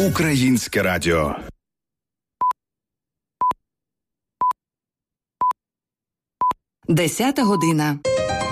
Українське радіо. Десята година.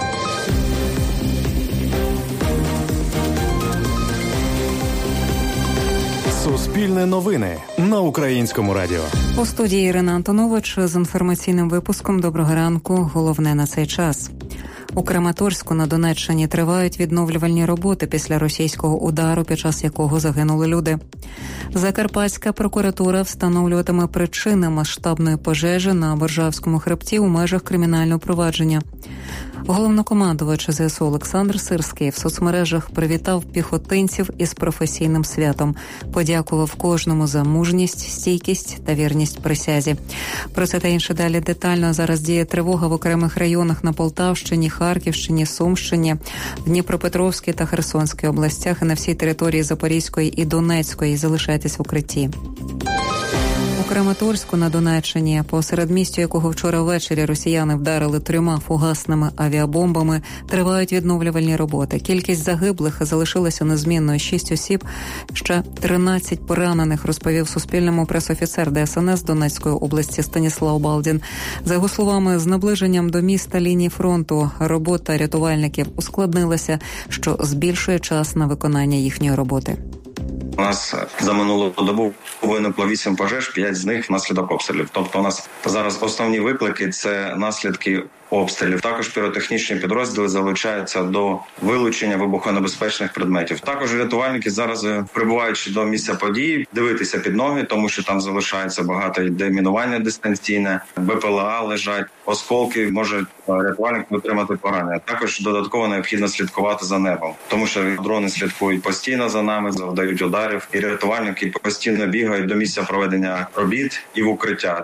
Суспільне новини на Українському радіо. У студії Ірина Антонович з інформаційним випуском «Доброго ранку». Головне на цей час. У Краматорську на Донеччині тривають відновлювальні роботи після російського удару, під час якого загинули люди. Закарпатська прокуратура встановлюватиме причини масштабної пожежі на Боржавському хребті у межах кримінального провадження. Головнокомандувач ЗСУ Олександр Сирський в соцмережах привітав піхотинців із професійним святом. Подякував кожному за мужність, стійкість та вірність присязі. Про це та інше далі детально. Зараз діє тривога в окремих районах на Полтавщині, Харківщині, Сумщині, в Дніпропетровській та Херсонській областях і на всій території Запорізької і Донецької. Залишайтесь в укритті. У Краматорську на Донеччині, по середмістю якого вчора ввечері росіяни вдарили 3 фугасними авіабомбами, тривають відновлювальні роботи. Кількість загиблих залишилася незмінною – 6 осіб, ще 13 поранених, розповів Суспільному пресофіцер ДСНС Донецької області Станіслав Балдін. За його словами, з наближенням до міста лінії фронту робота рятувальників ускладнилася, що збільшує час на виконання їхньої роботи. У нас за минулу добу виникло 8 пожеж, 5 з них внаслідок обстрілів. Тобто у нас зараз основні виклики – це наслідки обстрілів. Також піротехнічні підрозділи залучаються до вилучення вибухонебезпечних предметів. Також рятувальники зараз, прибуваючи до місця події, дивитися під ноги, тому що там залишається багато йде мінування дистанційне, БПЛА лежать, осколки, може рятувальник отримати поранення. Також додатково необхідно слідкувати за небом, тому що дрони слідкують постійно за нами, завдають ударів, і рятувальники постійно бігають до місця проведення робіт і в укриття.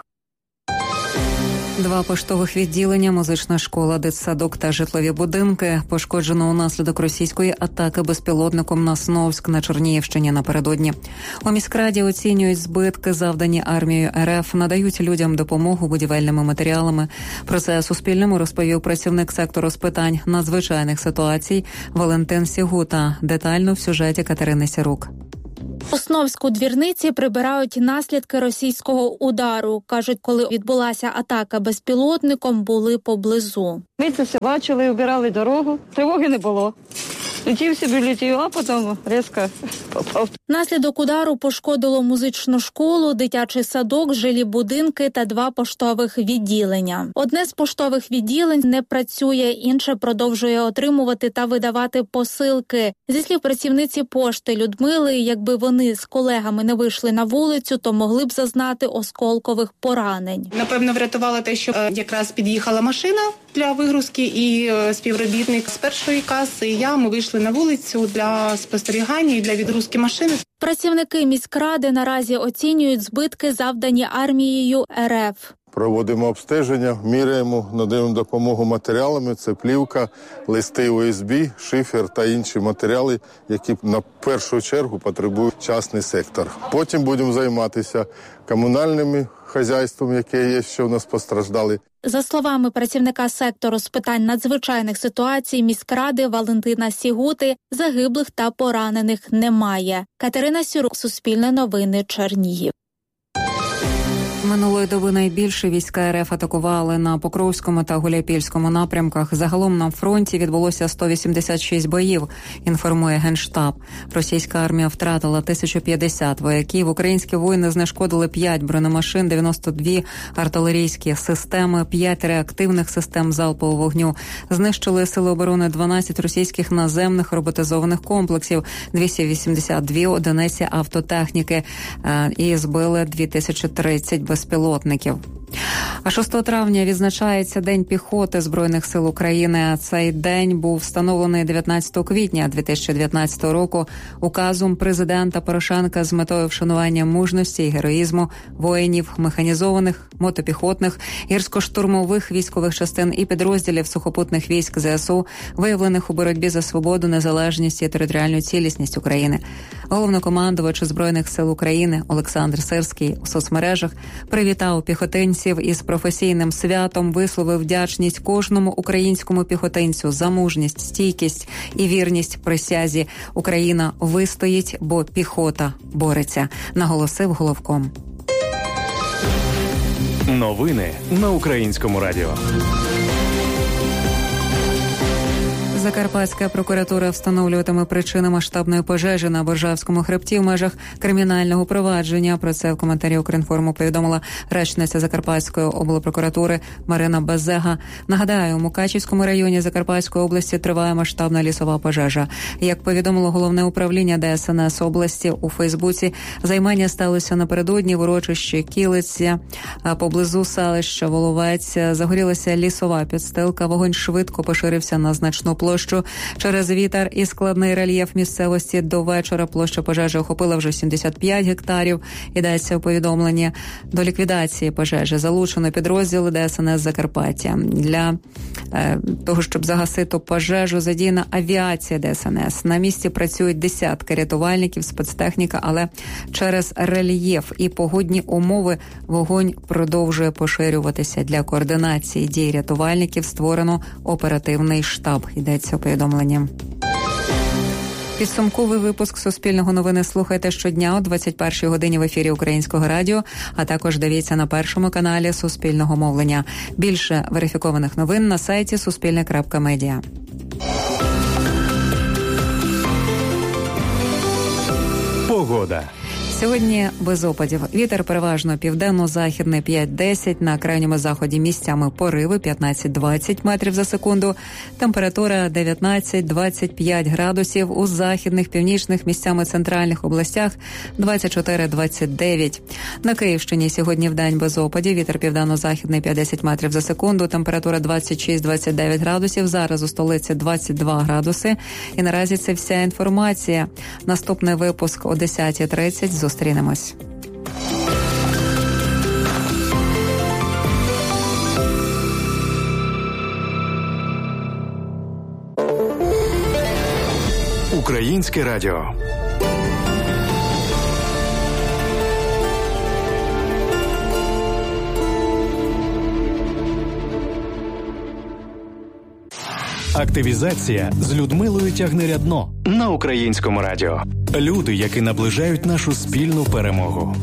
2 поштових відділення, музична школа, дитсадок та житлові будинки пошкоджено унаслідок російської атаки безпілотником на Сновськ на Чернігівщині напередодні. У міськраді оцінюють збитки, завдані армією РФ, надають людям допомогу будівельними матеріалами. Про це Суспільному розповів працівник сектору з питань надзвичайних ситуацій Валентин Сігута. Детально в сюжеті Катерини Сірук. У Сновську двірниці прибирають наслідки російського удару. Кажуть, коли відбулася атака безпілотником, були поблизу. Ми це все бачили, обирали дорогу, тривоги не було. Летів собі, летів, а потім різко попав. Наслідок удару пошкодило музичну школу, дитячий садок, жилі будинки та 2 поштових відділення. Одне з поштових відділень не працює, інше продовжує отримувати та видавати посилки. Зі слів працівниці пошти Людмили, якби вони з колегами не вийшли на вулицю, то могли б зазнати осколкових поранень. Напевно, врятувало те, що якраз під'їхала машина для вигрузки, і співробітник з першої каси, і ми вийшли на вулицю для спостерігання і для відгрузки машини. Працівники міськради наразі оцінюють збитки, завдані армією РФ. Проводимо обстеження, міряємо, надаємо допомогу матеріалами. Це плівка, листи ОСБ, шифер та інші матеріали, які на першу чергу потребують частний сектор. Потім будемо займатися комунальними хазяйством, яке є, що в нас постраждали. За словами працівника сектору з питань надзвичайних ситуацій міськради Валентина Сігути, загиблих та поранених немає. Катерина Сірук, Суспільне новини, Чернігів. Минулої доби найбільше війська РФ атакували на Покровському та Гуляйпільському напрямках. Загалом на фронті відбулося 186 боїв, інформує Генштаб. Російська армія втратила 1050 вояків. Українські воїни знешкодили 5 бронемашин, 92 артилерійські системи, 5 реактивних систем залпового вогню. Знищили сили оборони 12 російських наземних роботизованих комплексів, 282 одиниці автотехніки і збили 2030 безпілотників. А 6 травня відзначається День піхоти Збройних сил України. Цей день був встановлений 19 квітня 2019 року указом президента Порошенка з метою вшанування мужності і героїзму воїнів, механізованих, мотопіхотних, гірсько-штурмових військових частин і підрозділів сухопутних військ ЗСУ, виявлених у боротьбі за свободу, незалежність і територіальну цілісність України. Головнокомандувач Збройних сил України Олександр Сирський у соцмережах привітав піхотинців із професійним святом, висловив вдячність кожному українському піхотинцю за мужність, стійкість і вірність присязі. Україна вистоїть, бо піхота бореться, наголосив головком. Новини на Українському радіо. Закарпатська прокуратура встановлюватиме причини масштабної пожежі на Боржавському хребті в межах кримінального провадження. Про це в коментарі «Укрінформу» повідомила речниця Закарпатської облпрокуратури Марина Безега. Нагадаю, у Мукачівському районі Закарпатської області триває масштабна лісова пожежа. Як повідомило Головне управління ДСНС області у Фейсбуці, займання сталося напередодні в урочищі Кілиця. Поблизу селища Воловець загорілася лісова підстилка. Вогонь швидко поширився на значну площу. Через вітер і складний рельєф місцевості до вечора площа пожежі охопила вже 75 гектарів. Йдеться у повідомленні. До ліквідації пожежі залучено підрозділи ДСНС Закарпаття. Для того, щоб загасити пожежу, задіяна авіація ДСНС. На місці працюють десятки рятувальників, спецтехніка, але через рельєф і погодні умови вогонь продовжує поширюватися. Для координації дій рятувальників створено оперативний штаб. Йдеться у повідомленні. Підсумковий випуск Суспільного новини слухайте щодня о 21-й годині в ефірі Українського радіо, а також дивіться на першому каналі Суспільного мовлення. Більше верифікованих новин на сайті suspilne.media. Погода. Сьогодні без опадів. Вітер переважно південно-західний 5-10, на крайньому заході місцями пориви 15-20 метрів за секунду. Температура 19-25 градусів, у західних, північних, місцями центральних областях 24-29. На Київщині сьогодні вдень без опадів. Вітер південно-західний 5-10 метрів за секунду. Температура 26-29 градусів. Зараз у столиці 22 градуси. І наразі це вся інформація. Наступний випуск о 10:30. Зустрінемось. Українське радіо. Активізація з Людмилою Тягнирядно на Українському радіо. Люди, які наближають нашу спільну перемогу.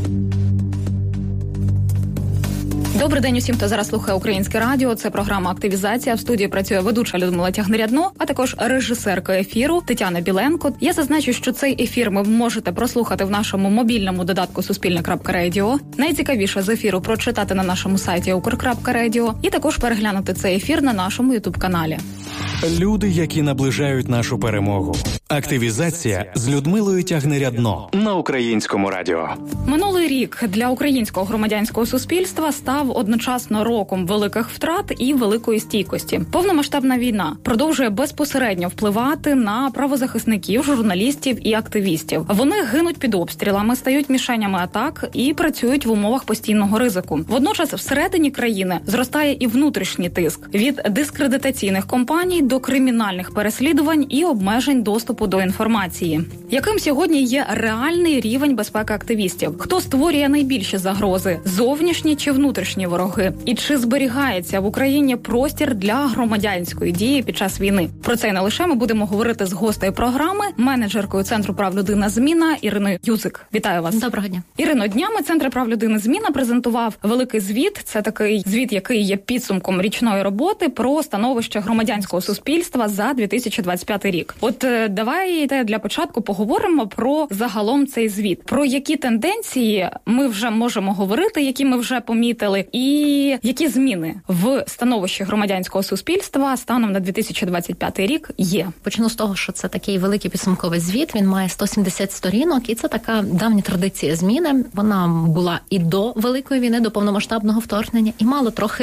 Добрий день усім, хто зараз слухає Українське радіо. Це програма «Активізація». В студії працює ведуча Людмила Тягнирядно, а також режисерка ефіру Тетяна Біленко. Я зазначу, що цей ефір ви можете прослухати в нашому мобільному додатку «Суспільне.радіо». Найцікавіше з ефіру прочитати на нашому сайті «Укр.радіо» і також переглянути цей ефір на нашому ютуб-каналі. Люди, які наближають нашу перемогу. Активізація з Людмилою Тягнирядно на Українському радіо. Минулий рік для українського громадянського суспільства став одночасно роком великих втрат і великої стійкості. Повномасштабна війна продовжує безпосередньо впливати на правозахисників, журналістів і активістів. Вони гинуть під обстрілами, стають мішенями атак і працюють в умовах постійного ризику. Водночас всередині країни зростає і внутрішній тиск від дискредитаційних кампаній до кримінальних переслідувань і обмежень доступу до інформації. Яким сьогодні є реальний рівень безпеки активістів? Хто створює найбільші загрози? Зовнішні чи внутрішні вороги? І чи зберігається в Україні простір для громадянської дії під час війни? Про це і не лише ми будемо говорити з гостею програми, менеджеркою Центру прав людини «Зміна» Іриною Юзик. Вітаю вас. Доброго дня. Ірино, днями Центр прав людини «Зміна» презентував великий звіт. Це такий звіт, який є підсумком річної роботи про становище громадянського суспільства за 2025 рік. От давайте для початку поговоримо про загалом цей звіт. Про які тенденції ми вже можемо говорити, які ми вже помітили, і які зміни в становищі громадянського суспільства станом на 2025 рік є. Почну з того, що це такий великий підсумковий звіт. Він має 170 сторінок, і це така давня традиція зміни. Вона була і до Великої війни, до повномасштабного вторгнення, і мало трохи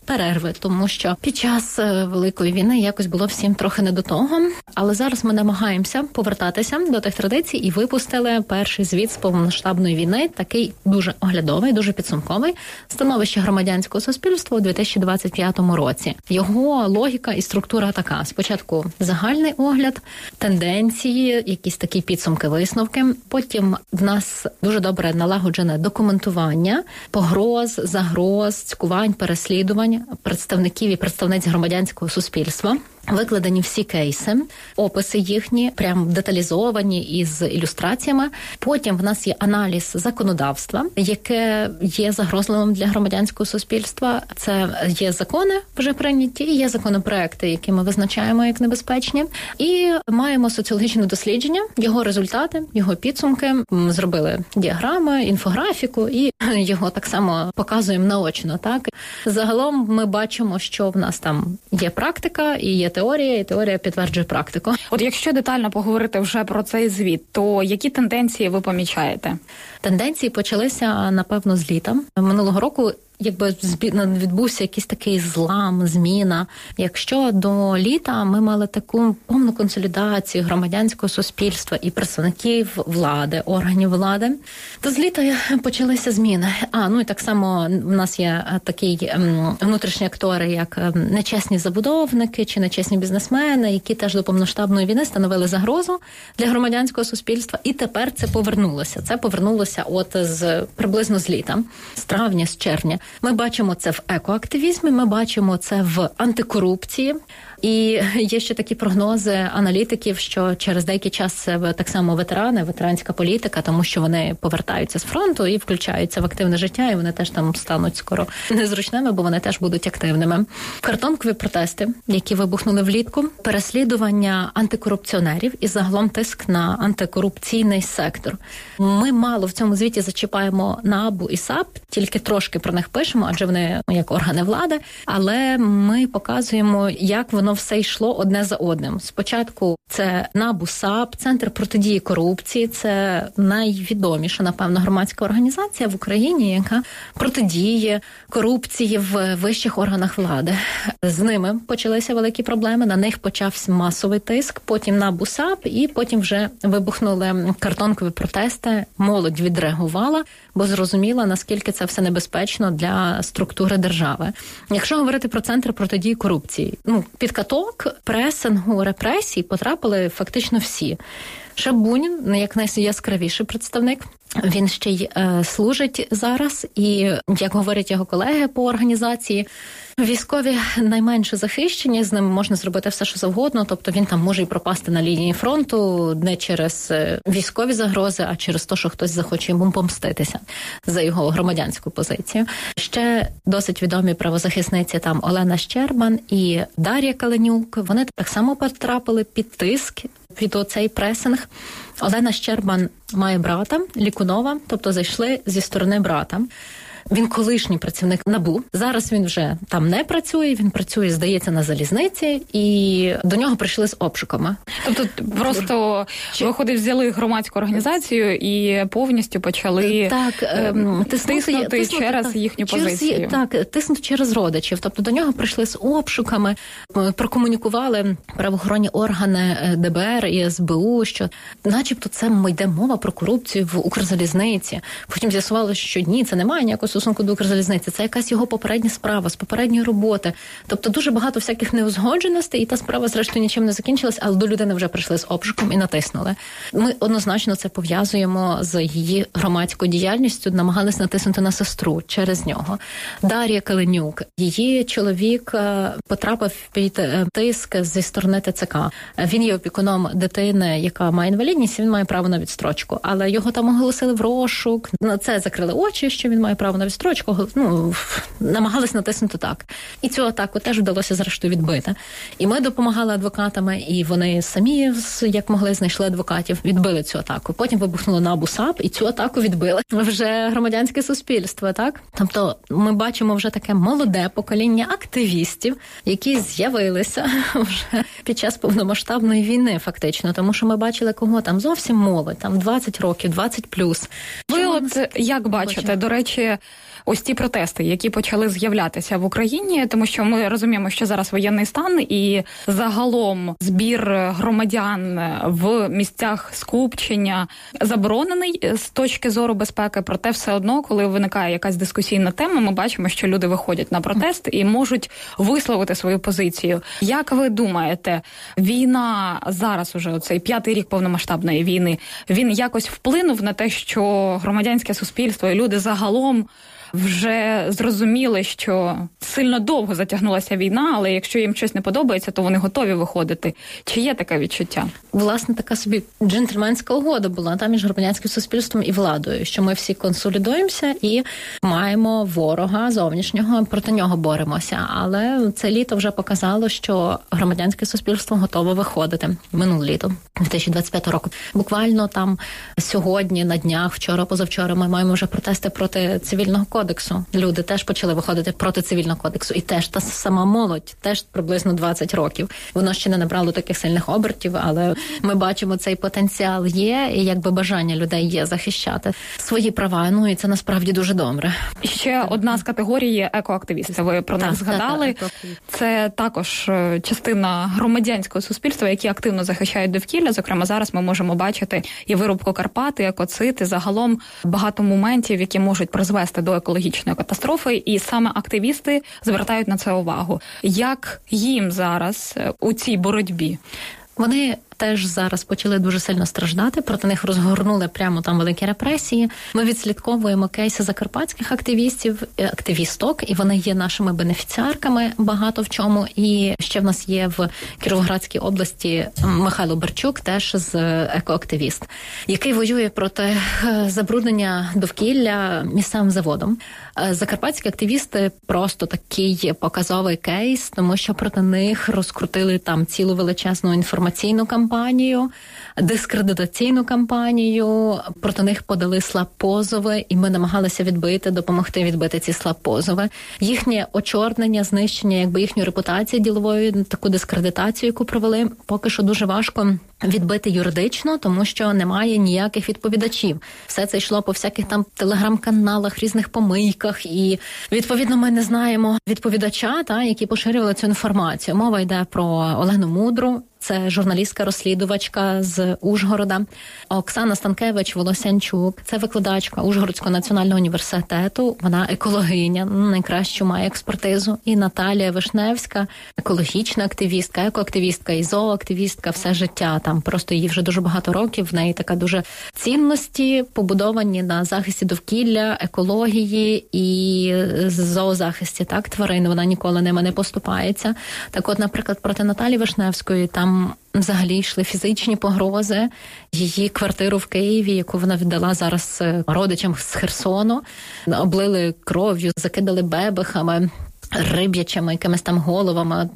перерви, тому що під час Великої війни якось було всім трохи не до того. Але зараз ми намагаємося повертатися до тих традицій і випустили перший звіт з повномасштабної війни, такий дуже оглядовий, дуже підсумковий, становище громадянського суспільства у 2025 році. Його логіка і структура така. Спочатку загальний огляд, тенденції, якісь такі підсумки, висновки. Потім в нас дуже добре налагоджене документування погроз, загроз, цькувань, переслідувань представників і представниць громадянського суспільства. Викладені всі кейси, описи їхні, прям деталізовані із ілюстраціями. Потім в нас є аналіз законодавства, яке є загрозливим для громадянського суспільства. Це є закони вже прийняті, є законопроекти, які ми визначаємо як небезпечні. І маємо соціологічне дослідження, його результати, його підсумки. Зробили діаграми, інфографіку і його так само показуємо наочно. Так? Загалом ми бачимо, що в нас там є практика і є теорія, і теорія підтверджує практику. От якщо детально поговорити вже про цей звіт, то які тенденції ви помічаєте? Тенденції почалися, напевно, з літа. Минулого року якби відбувся якийсь такий злам, зміна. Якщо до літа ми мали таку повну консолідацію громадянського суспільства і представників влади, органів влади, то з літа почалися зміни. Ну і так само в нас є такі внутрішні актори, як нечесні забудовники чи нечесні бізнесмени, які теж до повномасштабної війни становили загрозу для громадянського суспільства. І тепер це повернулося. Це повернулося приблизно з літа, з травня, з червня. Ми бачимо це в екоактивізмі, ми бачимо це в антикорупції. І є ще такі прогнози аналітиків, що через деякий час так само ветеранська політика, тому що вони повертаються з фронту і включаються в активне життя, і вони теж там стануть скоро незручними, бо вони теж будуть активними. Картонкові протести, які вибухнули влітку, переслідування антикорупціонерів і загалом тиск на антикорупційний сектор. Ми мало в цьому звіті зачіпаємо НАБУ і САП, тільки трошки про них пишемо, адже вони як органи влади, але ми показуємо, як воно все йшло одне за одним. Спочатку це НАБУ, САП, Центр протидії корупції. Це найвідоміша, напевно, громадська організація в Україні, яка протидіє корупції в вищих органах влади. З ними почалися великі проблеми, на них почався масовий тиск, потім НАБУ, САП, і потім вже вибухнули картонкові протести. Молодь відреагувала, бо зрозуміла, наскільки це все небезпечно для структури держави. Якщо говорити про Центр протидії корупції, під каток пресингу, репресій потрапили фактично всі. Шабунін, як найяскравіший представник, він ще й служить зараз, і, як говорять його колеги по організації, військові найменше захищені, з ним можна зробити все, що завгодно, тобто він там може й пропасти на лінії фронту не через військові загрози, а через те, що хтось захоче йому помститися за його громадянську позицію. Ще досить відомі правозахисниці там Олена Щербан і Дар'я Каленюк, вони так само потрапили під тиск, під оцей пресинг. Олена Щербан має брата, Лікунова, тобто зайшли зі сторони брата. Він колишній працівник НАБУ. Зараз він вже там не працює, він працює, здається, на залізниці, і до нього прийшли з обшуками. Тобто просто, виходить, взяли громадську організацію і повністю почали тиснути через їхню позицію. Тиснути через родичів. Тобто до нього прийшли з обшуками, прокомунікували правоохоронні органи ДБР і СБУ, що начебто це йде мова про корупцію в Укрзалізниці. Потім з'ясувалося, що ні, це не має ніякого стосунку до Укрзалізниці. Це якась його попередня справа з попередньої роботи. Тобто дуже багато всяких неузгодженостей, і та справа, зрештою, нічим не закінчилась, але до людини вже прийшли з обшуком і натиснули. Ми однозначно це пов'язуємо з її громадською діяльністю, намагались натиснути на сестру через нього. Дар'я Каленюк, її чоловік потрапив під тиск зі сторони ТЦК. Він є опікуном дитини, яка має інвалідність, він має право на відстрочку. Але його там оголосили в розшук. На це закрили очі, що він має право на відстрочку. Намагались натиснути так. І цю атаку теж вдалося зрештою відбити. І ми допомагали адвокатами, і вони самі, як могли, знайшли адвокатів, відбили цю атаку. Потім вибухнуло НАБУ, САП, і цю атаку відбили вже громадянське суспільство, так? Тобто ми бачимо вже таке молоде покоління активістів, які з'явилися вже під час повномасштабної війни, фактично. Тому що ми бачили, кого там зовсім молодь, там 20 років, 20+. Ви от як бачите, до речі, ось ті протести, які почали з'являтися в Україні, тому що ми розуміємо, що зараз воєнний стан і загалом збір громадян в місцях скупчення заборонений з точки зору безпеки, проте все одно, коли виникає якась дискусійна тема, ми бачимо, що люди виходять на протест і можуть висловити свою позицію. Як ви думаєте, війна зараз уже, оцей 5-й рік повномасштабної війни, він якось вплинув на те, що громадянське суспільство і люди загалом вже зрозуміли, що сильно довго затягнулася війна, але якщо їм щось не подобається, то вони готові виходити. Чи є таке відчуття? Власне, така собі джентльменська угода була там між громадянським суспільством і владою, що ми всі консолідуємося і маємо ворога зовнішнього, проти нього боремося. Але це літо вже показало, що громадянське суспільство готове виходити. Минуле літо, 2025 року. Буквально там сьогодні, на днях, вчора, позавчора ми маємо вже протести проти цивільного кодексу. Люди теж почали виходити проти цивільного кодексу. І теж та сама молодь, теж приблизно 20 років. Воно ще не набрало таких сильних обертів, але ми бачимо, цей потенціал є, і якби бажання людей є захищати свої права. Ну і це насправді дуже добре. І ще одна з категорій є екоактивісти. Ви про них згадали. Це також частина громадянського суспільства, які активно захищають довкілля. Зокрема, зараз ми можемо бачити і вирубку Карпат, і екоцид, і загалом багато моментів, які можуть призвести до екологічної катастрофи, і саме активісти звертають на це увагу. Як їм зараз у цій боротьбі? Вони теж зараз почали дуже сильно страждати, проти них розгорнули прямо там великі репресії. Ми відслідковуємо кейси закарпатських активісток, і вони є нашими бенефіціарками багато в чому. І ще в нас є в Кіровоградській області Михайло Берчук, теж з екоактивіст, який воює проти забруднення довкілля місцевим заводом. Закарпатські активісти просто такий показовий кейс, тому що проти них розкрутили там цілу величезну інформаційну кампанію, дискредитаційну кампанію, проти них подали слаб-позови, і ми намагалися допомогти відбити ці слаб-позови. Їхнє очорнення, знищення, якби їхню репутацію діловою, таку дискредитацію, яку провели, поки що дуже важко відбити юридично, тому що немає ніяких відповідачів. Все це йшло по всяких там телеграм-каналах, різних помийках, і відповідно ми не знаємо відповідача, який поширювали цю інформацію. Мова йде про Олену Мудру, це журналістка-розслідувачка з Ужгорода. Оксана Станкевич-Волосянчук, це викладачка Ужгородського національного університету. Вона екологиня, найкращу має експертизу. І Наталія Вишневська, екологічна активістка, екоактивістка і зооактивістка все життя. Там просто їй вже дуже багато років. В неї така дуже цінності, побудовані на захисті довкілля, екології і зоозахисті, тварин. Вона ніколи ними не поступається. Так от, наприклад, проти Наталії Вишневської там взагалі йшли фізичні погрози. Її квартиру в Києві, яку вона віддала зараз родичам з Херсону, облили кров'ю, закидали бебехами, риб'ячими, якимись там головами,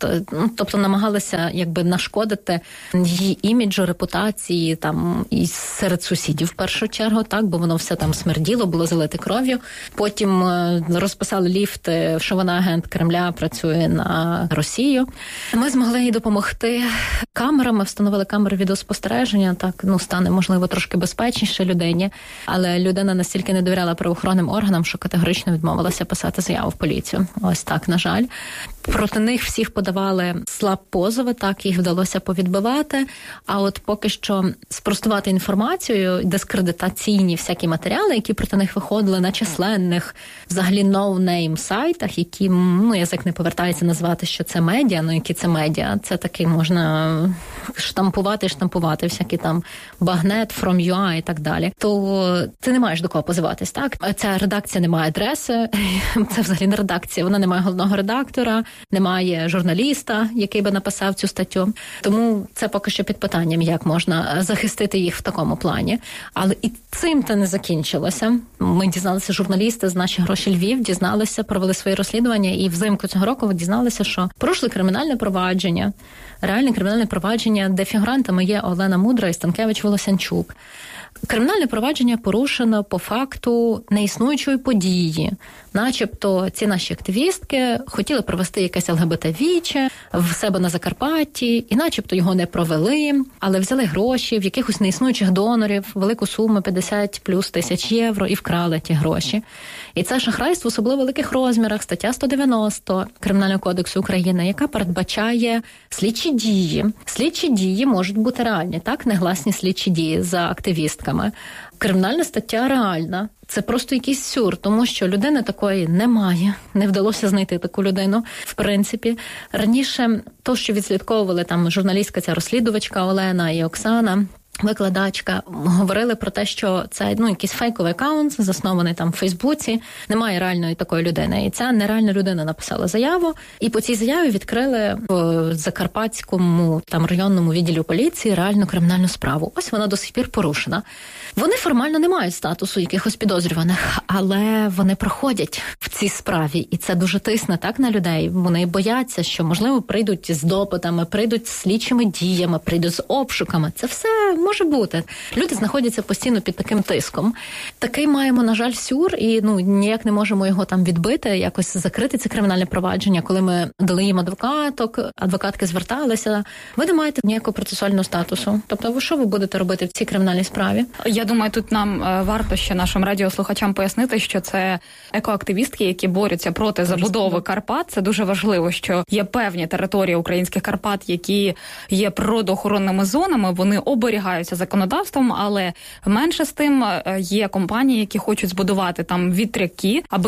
тобто намагалися якби нашкодити її іміджу, репутації там і серед сусідів в першу чергу, бо воно все там смерділо, було залите кров'ю. Потім розписали ліфти, що вона агент Кремля, працює на Росію. Ми змогли їй допомогти камерами, встановили камери відеоспостереження, стане, можливо, трошки безпечніше людині, але людина настільки не довіряла правоохоронним органам, що категорично відмовилася писати заяву в поліцію. Ось так, на жаль. Проти них всіх подавали слаб-позови, їх вдалося повідбивати. А от поки що спростувати інформацію, дискредитаційні всякі матеріали, які проти них виходили на численних, взагалі, no-name сайтах, які, язик не повертається назвати, що це медіа, які це медіа. Це таки можна штампувати, всякі там Багнет, From.ua і так далі. То ти не маєш до кого позиватись, так? Ця редакція не має адреси, це взагалі не редакція, вона не має головного редактора, немає журналіста, який би написав цю статтю. Тому це поки що під питанням, як можна захистити їх в такому плані. Але і цим це не закінчилося. Ми дізналися, журналісти з «Наші гроші Львів» дізналися, провели свої розслідування, і взимку цього року дізналися, що порушили кримінальне провадження, реальне кримінальне провадження, де фігурантами є Олена Мудра і Станкевич-Волосянчук. Кримінальне провадження порушено по факту неіснуючої події. Начебто ці наші активістки хотіли провести якесь ЛГБТ-віче в себе на Закарпатті, і начебто його не провели, але взяли гроші в якихось неіснуючих донорів, велику суму 50 плюс тисяч євро, і вкрали ті гроші. І це шахрайство в особливо великих розмірах, стаття 190 Кримінального кодексу України, яка передбачає слідчі дії. Слідчі дії можуть бути реальні, так? Негласні слідчі дії за активістками. Кримінальна стаття реальна. Це просто якийсь сюр, тому що людини такої немає. Не вдалося знайти таку людину. В принципі, раніше то, що відслідковували там журналістка, ця розслідувачка Олена і Оксана, викладачка, говорили про те, що це якийсь фейковий акаунт, заснований там в Фейсбуці, немає реальної такої людини. І ця нереальна людина написала заяву, і по цій заяві відкрили в Закарпатському там районному відділі поліції реальну кримінальну справу. Ось вона до сих пір порушена. Вони формально не мають статусу якихось підозрюваних, але вони проходять в цій справі, і це дуже тисне так на людей. Вони бояться, що, можливо, прийдуть з допитами, прийдуть з слідчими діями, прийдуть з обшуками. Це все може бути. Люди знаходяться постійно під таким тиском. Такий маємо, на жаль, сюр, і ніяк не можемо його там відбити, якось закрити це кримінальне провадження. Коли ми дали їм адвокатки зверталися, ви не маєте ніякого процесуального статусу. Тобто, що ви будете робити в цій кримінальній справі? Я думаю, тут нам варто ще нашим радіослухачам пояснити, що це екоактивістки, які борються проти забудови Карпат. Це дуже важливо, що є певні території українських Карпат, які є природоохоронними зонами, вони оберігаються законодавством, але менше з тим є компанії, які хочуть збудувати там вітряки, аби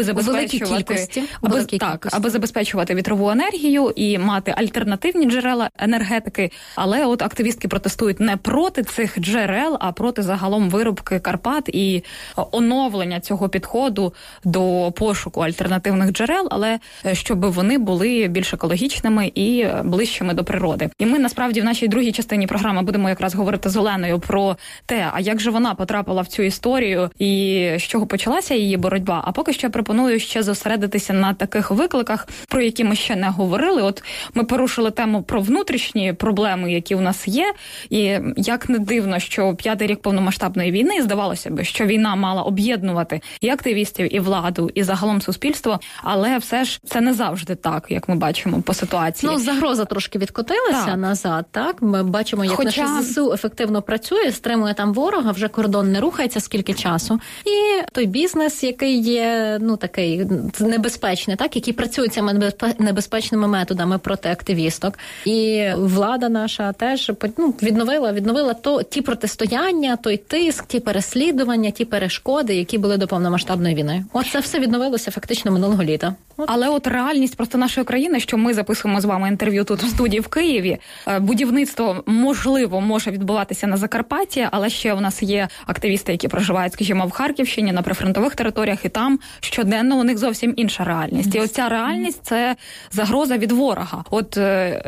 забезпечувати вітрову енергію і мати альтернативні джерела енергетики. Але от активістки протестують не проти цих джерел, а проти загалом вирубки Карпат і оновлення цього підходу до пошуку альтернативних джерел, але щоб вони були більш екологічними і ближчими до природи. І ми, насправді, в нашій другій частині програми будемо якраз говорити з Оленою про те, а як же вона потрапила в цю історію і з чого почалася її боротьба. А поки що я пропоную ще зосередитися на таких викликах, про які ми ще не говорили. От ми порушили тему про внутрішні проблеми, які у нас є, і як не дивно, що 5-й рік повномасштабної війни, здавалося б, що війна мала об'єднувати і активістів, і владу, і загалом суспільство, але все ж це не завжди так, як ми бачимо по ситуації. Загроза трошки відкотилася назад, так? Ми бачимо, як наше ЗСУ ефективно працює, стримує там ворога, вже кордон не рухається скільки часу. І той бізнес, який є, такий небезпечний, так, який працює цими небезпечними методами проти активісток. І влада наша теж відновила ті протистояння, той тиск, ті переслідування, ті перешкоди, які були до повномасштабної війни. От це все відновилося фактично минулого літа. Але от реальність просто нашої країни, що ми записуємо з вами інтерв'ю тут в студії в Києві, будівництво, можливо, може відбуватися на Закарпатті, але ще у нас є активісти, які проживають, скажімо, в Харківщині, на прифронтових територіях, і там щоденно у них зовсім інша реальність. І оця реальність – це загроза від ворога. От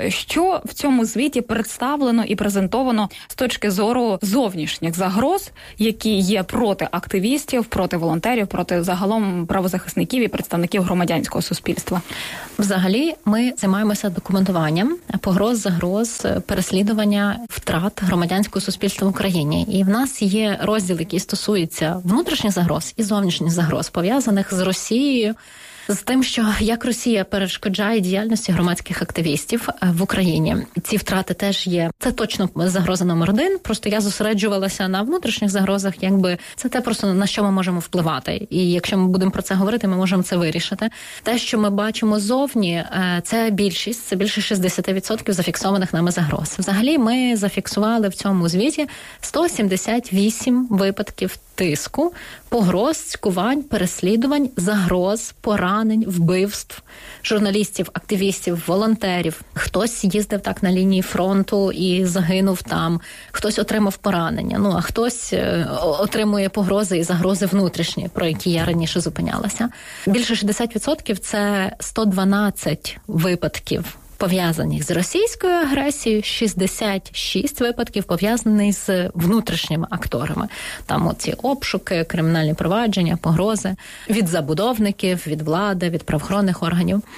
що в цьому звіті представлено і презентовано з точки зору зовнішніх загроз, які є проти активістів, проти волонтерів, проти загалом правозахисників і представників громадянського суспільства? Взагалі, ми займаємося документуванням погроз, загроз, переслідування, втрат громадянського суспільства в Україні. І в нас є розділ, який стосується внутрішніх загроз і зовнішніх загроз, пов'язаних з Росією, з тим, що як Росія перешкоджає діяльності громадських активістів в Україні. Ці втрати теж є. Це точно загроза номер 1. Просто я зосереджувалася на внутрішніх загрозах, це те просто на що ми можемо впливати. І якщо ми будемо про це говорити, ми можемо це вирішити. Те, що ми бачимо зовні, це більше 60% зафіксованих нами загроз. Взагалі ми зафіксували в цьому звіті 178 випадків тиску, погроз, цькувань, переслідувань, загроз, поранень, вбивств, журналістів, активістів, волонтерів. Хтось їздив так на лінії фронту і загинув там, хтось отримав поранення, а хтось отримує погрози і загрози внутрішні, про які я раніше зупинялася. Більше 60% – це 112 випадків пов'язаних з російською агресією, 66 випадків пов'язаних з внутрішніми акторами. Там оці обшуки, кримінальні провадження, погрози від забудовників, від влади, від правоохоронних органів.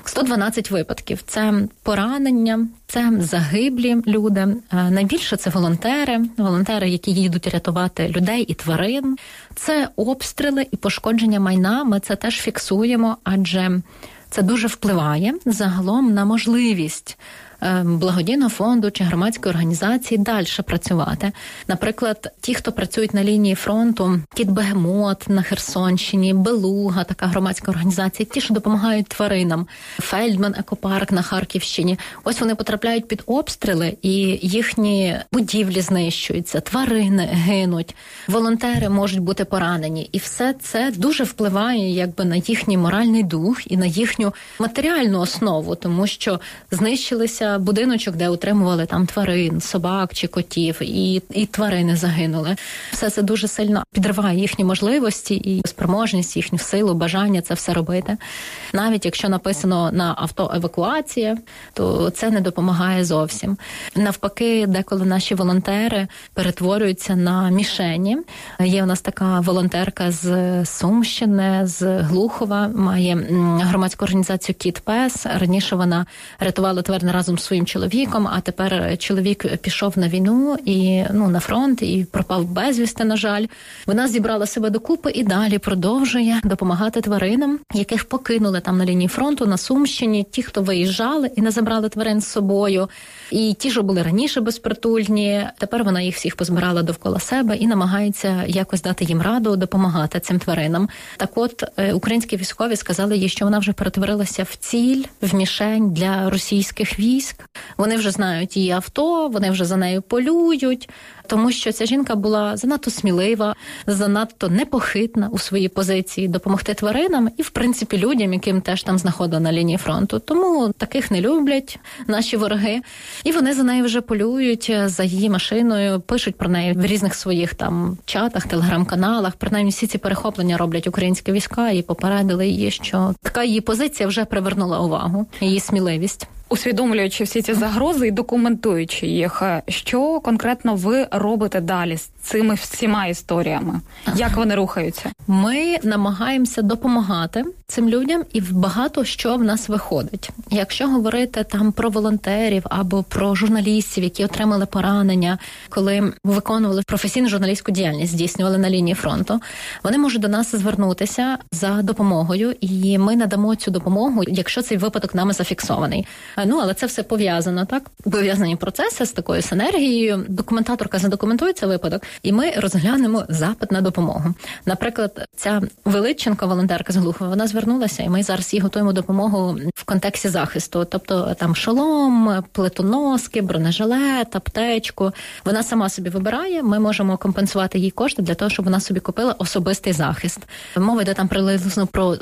112 випадків. Це поранення, це загиблі люди. Найбільше це волонтери, які їдуть рятувати людей і тварин. Це обстріли і пошкодження майна. Ми це теж фіксуємо, адже це дуже впливає загалом на можливість благодійного фонду чи громадської організації далі працювати. Наприклад, ті, хто працюють на лінії фронту, Кіт Бегемот на Херсонщині, Белуга, така громадська організація, ті, що допомагають тваринам, Фельдман екопарк на Харківщині. Ось вони потрапляють під обстріли, і їхні будівлі знищуються, тварини гинуть, волонтери можуть бути поранені. І все це дуже впливає якби на їхній моральний дух і на їхню матеріальну основу, тому що знищилися будиночок, де утримували там тварин, собак чи котів, і тварини загинули. Все це дуже сильно підриває їхні можливості і спроможність, їхню силу, бажання це все робити. Навіть якщо написано на авто евакуація, то це не допомагає зовсім. Навпаки, деколи наші волонтери перетворюються на мішені. Є у нас така волонтерка з Сумщини, з Глухова, має громадську організацію «Кіт Пес». Раніше вона рятувала тварин разом з своїм чоловіком, а тепер чоловік пішов на війну і на фронт і пропав безвісти, на жаль. Вона зібрала себе докупи і далі продовжує допомагати тваринам, яких покинули там на лінії фронту, на Сумщині, ті, хто виїжджали і не забрали тварин з собою, і ті, що були раніше безпритульні, тепер вона їх всіх позбирала довкола себе і намагається якось дати їм раду, допомагати цим тваринам. Так от, українські військові сказали їй, що вона вже перетворилася в ціль, в мішень для російських військ. Вони вже знають її авто, вони вже за нею полюють, тому що ця жінка була занадто смілива, занадто непохитна у своїй позиції допомогти тваринам і, в принципі, людям, яким теж там знаходили на лінії фронту. Тому таких не люблять наші вороги. І вони за нею вже полюють, за її машиною, пишуть про неї в різних своїх там чатах, телеграм-каналах. Принаймні всі ці перехоплення роблять українські війська і попередили її, що така її позиція вже привернула увагу, її сміливість. Усвідомлюючи всі ці загрози і документуючи їх, що конкретно ви робите далі з цими всіма історіями? Як вони рухаються? Ми намагаємося допомагати цим людям, і багато що в нас виходить. Якщо говорити там про волонтерів або про журналістів, які отримали поранення, коли виконували професійну журналістську діяльність, здійснювали на лінії фронту, вони можуть до нас звернутися за допомогою, і ми надамо цю допомогу, якщо цей випадок нами зафіксований. Але це все пов'язано, так? Пов'язані процеси з такою синергією. Документаторка задокументує цей випадок, і ми розглянемо запит на допомогу. Наприклад, ця Величенко, волонтерка з Глухова, вона звернулася, і ми зараз їй готуємо допомогу в контексті захисту. Тобто там шолом, плитоноски, бронежилет, аптечку. Вона сама собі вибирає, ми можемо компенсувати їй кошти для того, щоб вона собі купила особистий захист. Мова йде там приблизно про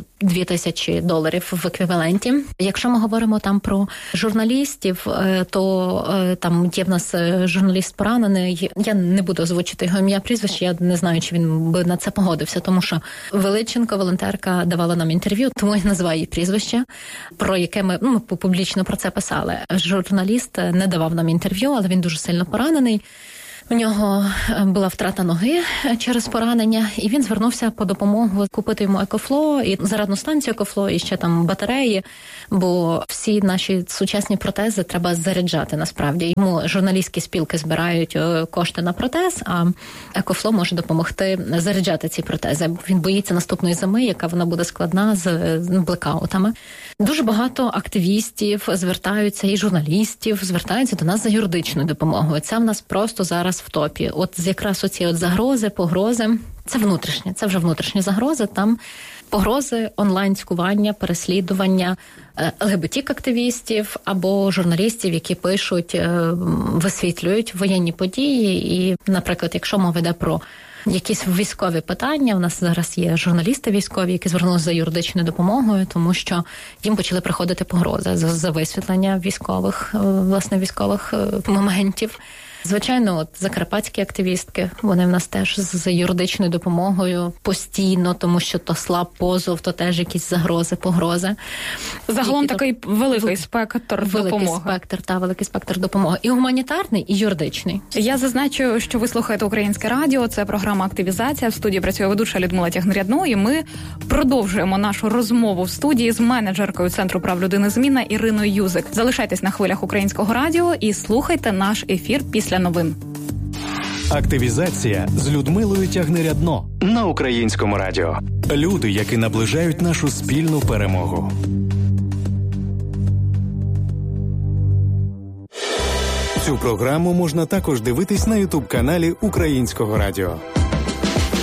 $2000 в еквіваленті. Якщо ми говоримо там про журналістів, то там є в нас журналіст поранений. Я не буду озвучити його ім'я, прізвище, я не знаю, чи він би на це погодився, тому що Величенко, волонтерка, давала нам інтерв'ю, тому я називаю її прізвище, про яке ми публічно про це писали. Журналіст не давав нам інтерв'ю, але він дуже сильно поранений. У нього була втрата ноги через поранення, і він звернувся по допомогу купити йому екофло, і зарядну станцію екофло, і ще там батареї, бо всі наші сучасні протези треба заряджати насправді. Йому журналістські спілки збирають кошти на протез, а екофло може допомогти заряджати ці протези. Він боїться наступної зими, яка вона буде складна з блекаутами. Дуже багато активістів звертаються, і журналістів звертаються до нас за юридичною допомогою. Це в нас просто зараз в топі. От якраз оці загрози, погрози, це вже внутрішні загрози, там погрози онлайн-цькування, переслідування ЛГБТ-активістів або журналістів, які пишуть, висвітлюють воєнні події. І, наприклад, якщо мова йде про якісь військові питання, у нас зараз є журналісти військові, які звернулися за юридичною допомогою, тому що їм почали приходити погрози за висвітлення військових моментів. Звичайно, от закарпатські активістки, вони в нас теж з юридичною допомогою постійно, тому що то слаб позов, то теж якісь загрози, погрози. Загалом такий великий спектр допомоги. Великий спектр допомоги. І гуманітарний, і юридичний. Я зазначу, що ви слухаєте Українське радіо, це програма «Активізація». В студії працює ведуча Людмила Тягнерядно, і ми продовжуємо нашу розмову в студії з менеджеркою Центру прав людини «Зміна» Іриною Юзик. Залишайтесь на хвилях Українського радіо і слухайте наш ефір після новин. Активізація з Людмилою Тягнерядно на Українському радіо. Люди, які наближають нашу спільну перемогу. Цю програму можна також дивитись на YouTube-каналі Українського радіо.